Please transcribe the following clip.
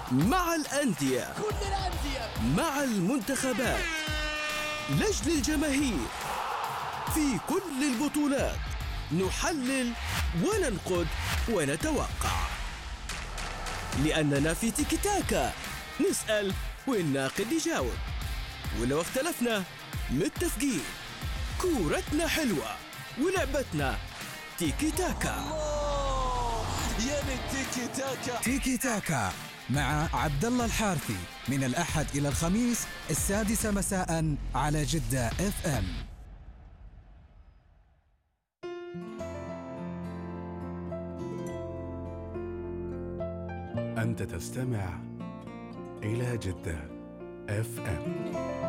مع الأندية، كل الأندية، مع المنتخبات، لجل الجماهير، في كل البطولات نحلل وننقد ونتوقع، لأننا في تيكي تاكا نسأل والناقد يجاوب، ولو اختلفنا متفقين. كورتنا حلوة ولعبتنا تيكي تاكا. يا من تيكي تاكا. تيكي تاكا مع عبد الله الحارثي من الأحد إلى الخميس 6 مساء على جدة اف ام. أنت تستمع إلى جدة اف ام.